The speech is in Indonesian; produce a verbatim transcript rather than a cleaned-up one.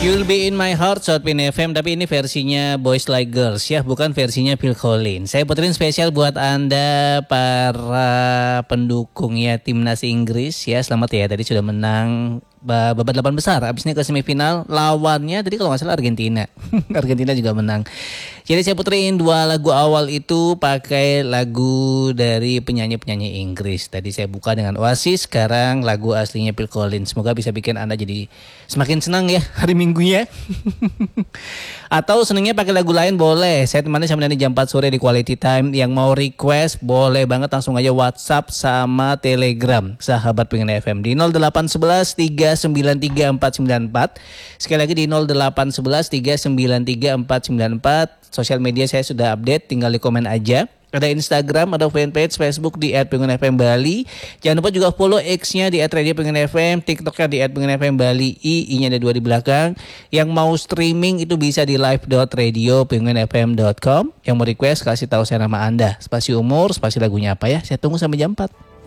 You'll Be In My Heart, Shotpin F M, tapi ini versinya Boys Like Girls ya, bukan versinya Phil Collins. Saya puterin spesial buat Anda para pendukung ya timnas Inggris ya, selamat ya, tadi sudah menang babak delapan besar, abis ini ke semifinal, lawannya tadi kalau nggak salah Argentina. Argentina juga menang. Jadi saya puterin dua lagu awal itu pakai lagu dari penyanyi-penyanyi Inggris. Tadi saya buka dengan Oasis, sekarang lagu aslinya Phil Collins. Semoga bisa bikin Anda jadi semakin senang ya hari Minggunya. Atau senangnya pakai lagu lain boleh. Saya temani sampai nanti jam empat sore di Quality Time. Yang mau request boleh banget, langsung aja WhatsApp sama Telegram Sahabat Pengen F M di nol delapan satu satu tiga sembilan tiga empat sembilan empat. Sekali lagi di nol delapan satu satu tiga sembilan tiga empat sembilan empat. Sosial media saya sudah update, tinggal di komen aja. Ada Instagram, ada fanpage Facebook di et pengen f m bali. Jangan lupa juga follow X-nya di et radio pengen f m, TikToknya di et pengen f m bali, I, I-nya ada dua di belakang. Yang mau streaming itu bisa di live dot radio pengen f m dot com. Yang mau request kasih tahu saya nama Anda, spasi umur, spasi lagunya apa ya. Saya tunggu sampai jam empat.